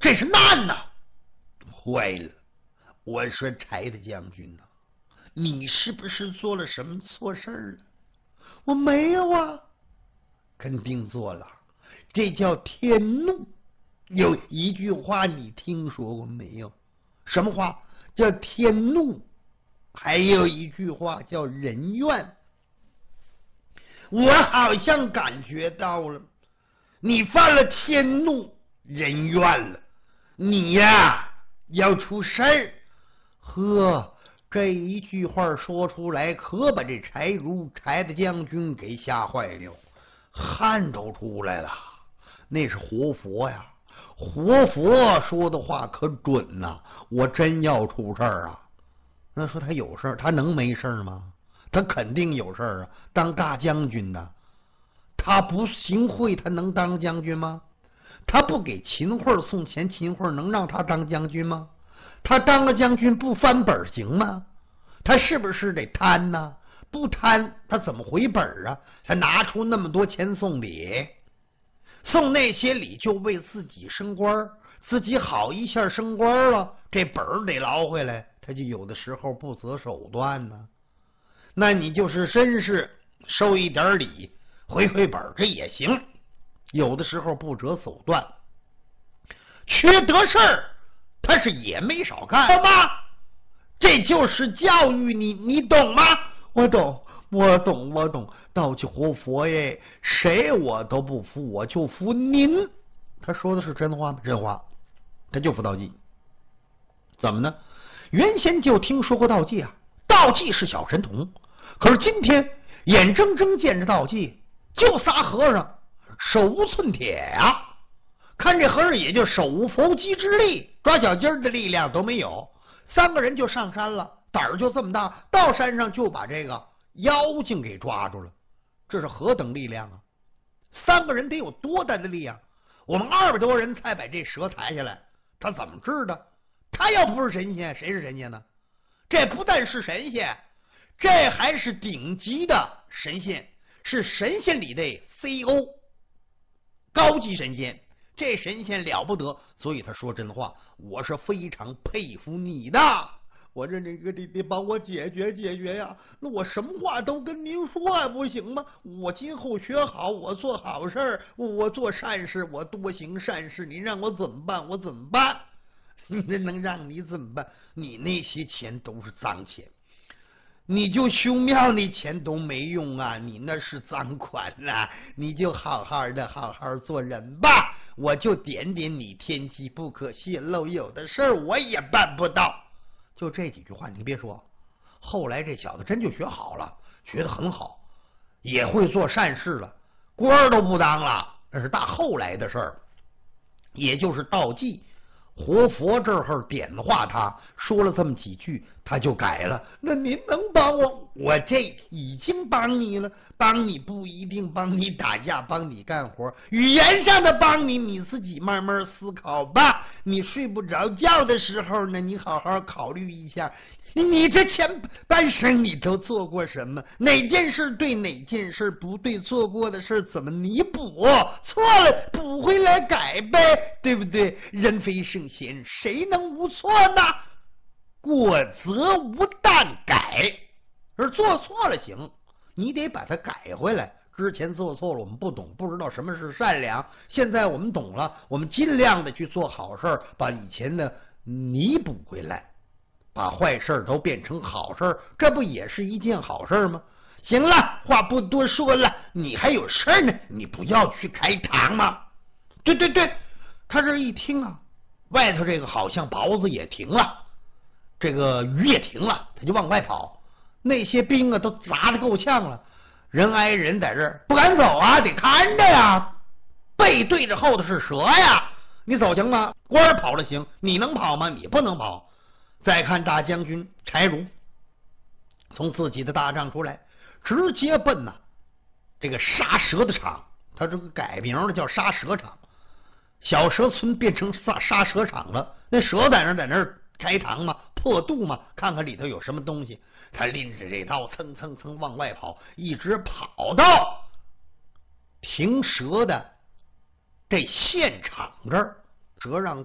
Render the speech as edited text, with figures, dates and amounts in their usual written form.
这是难呐！坏了！我说柴大将军呐，你是不是做了什么错事儿了？我没有啊，肯定做了，这叫天怒。有一句话你听说过没有？什么话？叫天怒。还有一句话叫人怨。我好像感觉到了，你犯了天怒人怨了，你呀要出事儿。呵，这一句话说出来，可把这柴大将军给吓坏了，汗都出来了。那是活佛呀，活佛说的话可准呐！我真要出事儿啊！那说他有事儿，他能没事儿吗？他肯定有事儿啊！当大将军呢，他不行贿，他能当将军吗？他不给秦桧送钱，秦桧能让他当将军吗？他当了将军不翻本行吗？他是不是得贪呢？不贪他怎么回本啊？他拿出那么多钱送礼，送那些礼就为自己升官，自己好一下升官了，这本儿得捞回来，他就有的时候不择手段呢。那你就是绅士，收一点礼回本这也行，有的时候不择手段，缺德事儿他是也没少干，懂吗？这就是教育你，你懂吗？我懂，我懂，我懂。道济活佛耶，谁我都不服，我就服您。他说的是真话吗？真话，他就服道济。怎么呢？原先就听说过道济啊，道济是小神童，可是今天眼睁睁见着道济就仨和尚手无寸铁啊！看这和尚也就手无缚鸡之力，抓小鸡的力量都没有。三个人就上山了，胆儿就这么大，到山上就把这个妖精给抓住了。这是何等力量啊！三个人得有多大的力量？我们200多人才把这蛇抬下来，他怎么治的？他要不是神仙，谁是神仙呢？这不但是神仙，这还是顶级的神仙，是神仙里的 CEO， 高级神仙。这神仙了不得，所以他说真话，我是非常佩服你的。我这得帮我解决呀！那我什么话都跟您说还不行吗？我今后学好，我做好事，我做善事，我多行善事。你让我怎么办？我怎么办？那能让你怎么办？你那些钱都是脏钱，你就修庙那钱都没用啊！你那是赃款啊！你就好好做人吧。我就点你天机不可泄露，有的事儿我也办不到。就这几句话，你别说，后来这小子真就学好了，学得很好，也会做善事了，官都不当了，那是大后来的事儿。也就是道济活佛这儿点化他，说了这么几句，他就改了。那您能帮我？我这已经帮你了，帮你不一定帮你打架，帮你干活，语言上的帮你，你自己慢慢思考吧。你睡不着觉的时候呢，你好好考虑一下，你这前半生你都做过什么？哪件事对，哪件事不对？做过的事怎么弥补？错了补回来改呗，对不对？人非圣贤，谁能无错呢？过则无但改，而做错了行，你得把它改回来。之前做错了，我们不懂，不知道什么是善良。现在我们懂了，我们尽量的去做好事，把以前的弥补回来，把坏事都变成好事，这不也是一件好事吗？行了，话不多说了，你还有事呢，你不要去开堂吗？对，他这一听啊，外头这个好像雹子也停了，这个雨也停了，他就往外跑。那些兵啊都砸得够呛了，人挨人在这儿不敢走啊，得看着呀，背对着后头是蛇呀，你走行吗？官跑了行，你能跑吗？你不能跑。再看大将军柴荣从自己的大帐出来，直接奔这个杀蛇的场，他这个改名了叫杀蛇场，小蛇村变成杀蛇场了。那蛇在那儿开膛嘛，破肚嘛，看看里头有什么东西。他拎着这刀蹭蹭蹭往外跑，一直跑到停蛇的这现场这儿，蛇让